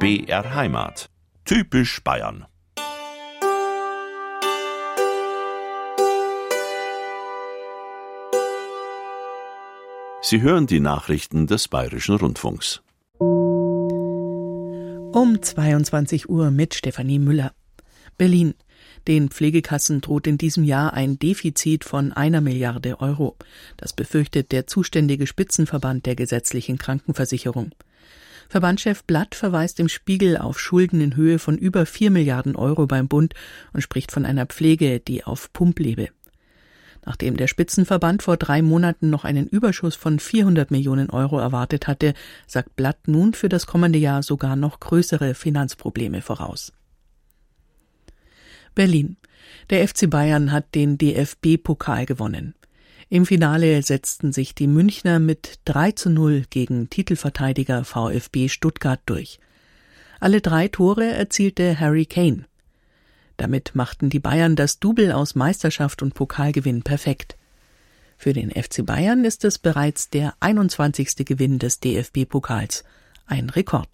BR Heimat. Typisch Bayern. Sie hören die Nachrichten des Bayerischen Rundfunks. Um 22 Uhr mit Stefanie Müller. Berlin. Den Pflegekassen droht in diesem Jahr ein Defizit von 1 Milliarde Euro. Das befürchtet der zuständige Spitzenverband der gesetzlichen Krankenversicherung. Verbandschef Blatt verweist im Spiegel auf Schulden in Höhe von über 4 Milliarden Euro beim Bund und spricht von einer Pflege, die auf Pump lebe. Nachdem der Spitzenverband vor 3 Monaten noch einen Überschuss von 400 Millionen Euro erwartet hatte, sagt Blatt nun für das kommende Jahr sogar noch größere Finanzprobleme voraus. Berlin. Der FC Bayern hat den DFB-Pokal gewonnen. Im Finale setzten sich die Münchner mit 3:0 gegen Titelverteidiger VfB Stuttgart durch. Alle 3 Tore erzielte Harry Kane. Damit machten die Bayern das Double aus Meisterschaft und Pokalgewinn perfekt. Für den FC Bayern ist es bereits der 21. Gewinn des DFB-Pokals. Ein Rekord.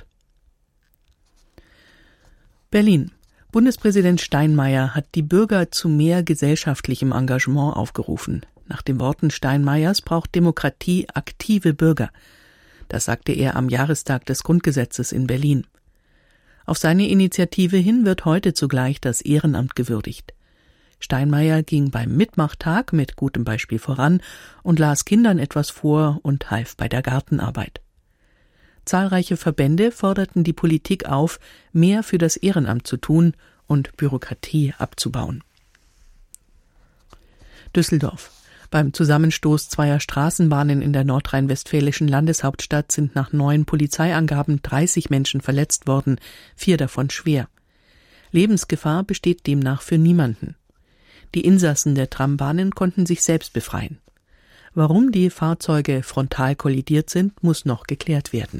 Berlin. Bundespräsident Steinmeier hat die Bürger zu mehr gesellschaftlichem Engagement aufgerufen. Nach den Worten Steinmeiers braucht Demokratie aktive Bürger. Das sagte er am Jahrestag des Grundgesetzes in Berlin. Auf seine Initiative hin wird heute zugleich das Ehrenamt gewürdigt. Steinmeier ging beim Mitmachtag mit gutem Beispiel voran und las Kindern etwas vor und half bei der Gartenarbeit. Zahlreiche Verbände forderten die Politik auf, mehr für das Ehrenamt zu tun und Bürokratie abzubauen. Düsseldorf. Beim Zusammenstoß zweier Straßenbahnen in der nordrhein-westfälischen Landeshauptstadt sind nach neuen Polizeiangaben 30 Menschen verletzt worden, 4 davon schwer. Lebensgefahr besteht demnach für niemanden. Die Insassen der Trambahnen konnten sich selbst befreien. Warum die Fahrzeuge frontal kollidiert sind, muss noch geklärt werden.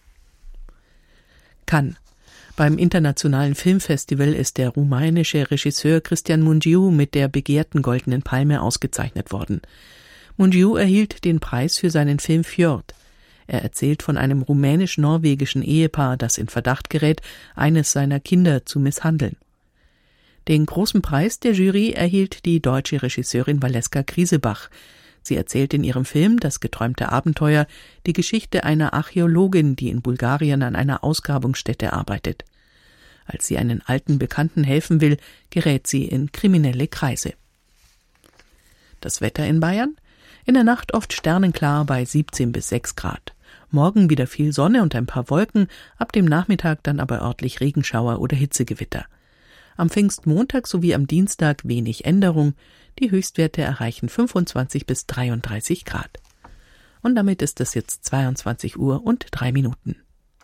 Cannes. Beim internationalen Filmfestival ist der rumänische Regisseur Cristian Mungiu mit der begehrten Goldenen Palme ausgezeichnet worden. Mungiu erhielt den Preis für seinen Film Fjord. Er erzählt von einem rumänisch-norwegischen Ehepaar, das in Verdacht gerät, eines seiner Kinder zu misshandeln. Den großen Preis der Jury erhielt die deutsche Regisseurin Valeska Krisebach. Sie erzählt in ihrem Film Das geträumte Abenteuer die Geschichte einer Archäologin, die in Bulgarien an einer Ausgrabungsstätte arbeitet. Als sie einen alten Bekannten helfen will, gerät sie in kriminelle Kreise. Das Wetter in Bayern? In der Nacht oft sternenklar bei 17 bis 6 Grad. Morgen wieder viel Sonne und ein paar Wolken, ab dem Nachmittag dann aber örtlich Regenschauer oder Hitzegewitter. Am Pfingstmontag sowie am Dienstag wenig Änderung. Die Höchstwerte erreichen 25 bis 33 Grad. Und damit ist es jetzt 22 Uhr und 3 Minuten.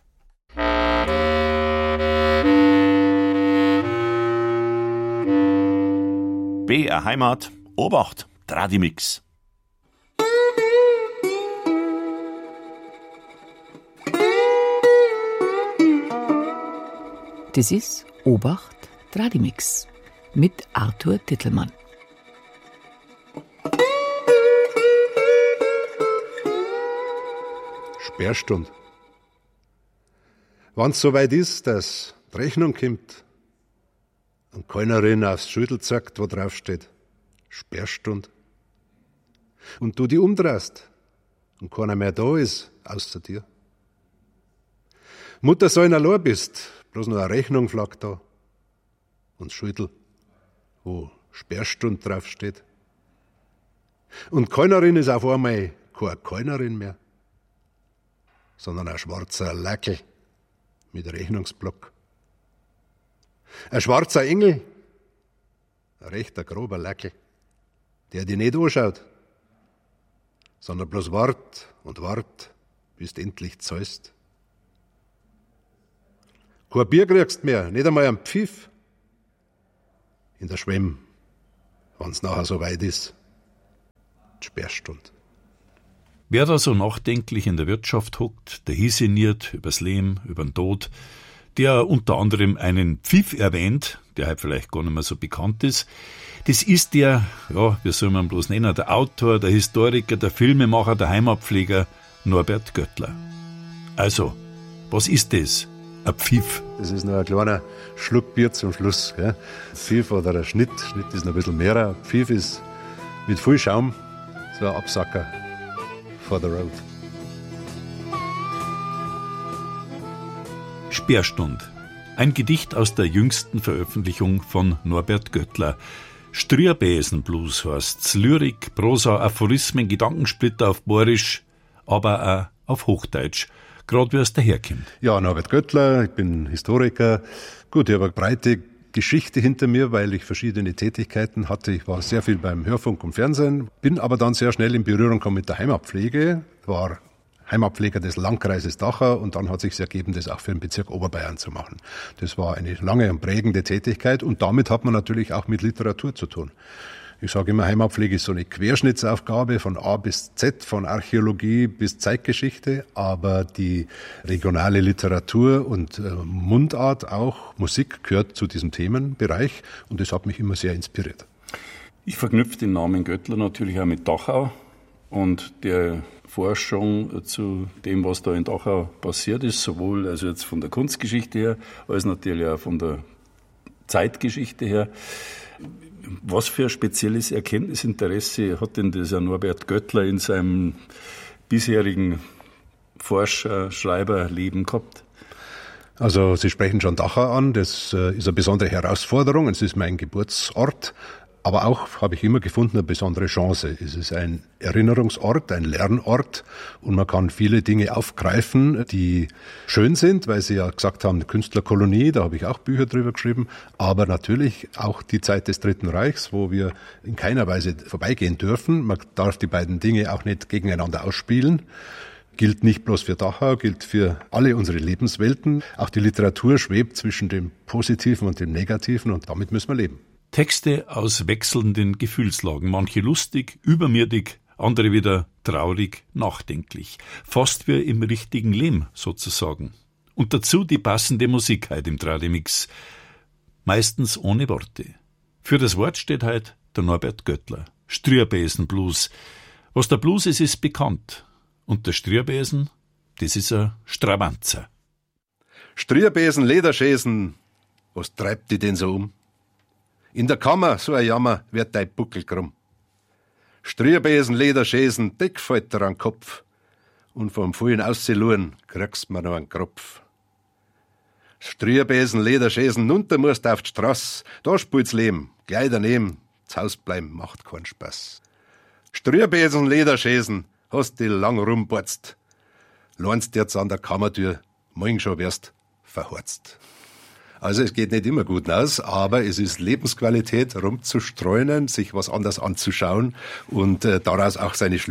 BR Heimat. Obacht. Tradimix. Das ist Obacht Tradimix mit Arthur Tittelmann. Sperrstunde. Wenn's soweit ist, dass die Rechnung kommt und keinerin aufs Schüttel zeigt, wo drauf steht Sperrstunde, und du die umdrehst und keiner mehr da ist, außer dir. Mutter sollen allein bist, bloß noch eine Rechnung flaggt da und Schüttel, wo Sperrstunde drauf steht. Und keinerin ist auf einmal keine Keinerin mehr, sondern ein schwarzer Lackel mit Rechnungsblock. Ein schwarzer Engel, ein rechter grober Lackel, der dich nicht anschaut, sondern bloß wart, bis du endlich zahlst. Kein Bier kriegst mehr, nicht einmal einen Pfiff. In der Schwemm, wenn's nachher so weit ist, die Sperrstunde. Wer da so nachdenklich in der Wirtschaft hockt, der hinsiniert übers Leben, übern Tod, der unter anderem einen Pfiff erwähnt, der halt vielleicht gar nicht mehr so bekannt ist, das ist der, ja, wie soll man bloß nennen, der Autor, der Historiker, der Filmemacher, der Heimatpfleger Norbert Göttler. Also, was ist das? ein Pfiff. Das ist nur ein kleiner Schluck Bier zum Schluss. Gell? Pfiff oder ein Schnitt. Schnitt ist noch ein bisschen mehr. Ein Pfiff ist mit viel Schaum, so ein Absacker for the road. Sperrstund. Ein Gedicht aus der jüngsten Veröffentlichung von Norbert Göttler. Strürbäsenblues heißt's. Lyrik, Prosa, Aphorismen, Gedankensplitter auf Borisch, aber auch auf Hochdeutsch. Gerade wie es daherkommt. Ja, Norbert Göttler, ich bin Historiker. Gut, ich habe eine breite Geschichte hinter mir, weil ich verschiedene Tätigkeiten hatte. Ich war sehr viel beim Hörfunk und Fernsehen, bin aber dann sehr schnell in Berührung gekommen mit der Heimatpflege, war Heimatpfleger des Landkreises Dachau und dann hat sich ergeben, das auch für den Bezirk Oberbayern zu machen. Das war eine lange und prägende Tätigkeit und damit hat man natürlich auch mit Literatur zu tun. Ich sage immer, Heimatpflege ist so eine Querschnittsaufgabe von A bis Z, von Archäologie bis Zeitgeschichte, aber die regionale Literatur und Mundart, auch Musik, gehört zu diesem Themenbereich und das hat mich immer sehr inspiriert. Ich verknüpfe den Namen Göttler natürlich auch mit Dachau und der Forschung zu dem, was da in Dachau passiert ist, sowohl also jetzt von der Kunstgeschichte her, als natürlich auch von der Zeitgeschichte her. Was für ein spezielles Erkenntnisinteresse hat denn dieser Norbert Göttler in seinem bisherigen Forscher-Schreiberleben gehabt? Also Sie sprechen schon Dachau an, das ist eine besondere Herausforderung, es ist mein Geburtsort, aber auch, habe ich immer gefunden, eine besondere Chance. Es ist ein Erinnerungsort, ein Lernort und man kann viele Dinge aufgreifen, die schön sind, weil Sie ja gesagt haben, Künstlerkolonie, da habe ich auch Bücher drüber geschrieben, aber natürlich auch die Zeit des Dritten Reichs, wo wir in keiner Weise vorbeigehen dürfen. Man darf die beiden Dinge auch nicht gegeneinander ausspielen. Gilt nicht bloß für Dachau, gilt für alle unsere Lebenswelten. Auch die Literatur schwebt zwischen dem Positiven und dem Negativen und damit müssen wir leben. Texte aus wechselnden Gefühlslagen, manche lustig, übermütig, andere wieder traurig, nachdenklich. Fast wie im richtigen Leben sozusagen. Und dazu die passende Musik heute im Tradimix. Meistens ohne Worte. Für das Wort steht heute der Norbert Göttler. Strürbäsenblues. Was der Blues ist, ist bekannt. Und der Strürbesen, das ist ein Stravanzer. Strürbesen, Lederschäsen, was treibt die denn so um? In der Kammer, so ein Jammer, wird dein Buckel krumm. Strürbesen, Lederschäsen, Deckfalter an Kopf. Und vom vielen Ausseluren kriegst mir noch einen Kropf. Strürbesen, Lederschäsen, nunter musst auf die Straß. Da spielt's Leben, gleich daneben, zu Haus bleiben macht keinen Spaß. Strürbesen, Lederschäsen, hast die lang rumborzt. Lernst jetzt an der Kammertür, morgen schon wirst verhorzt. Also es geht nicht immer gut aus, aber es ist Lebensqualität, rumzustreunen, sich was anders anzuschauen und daraus auch seine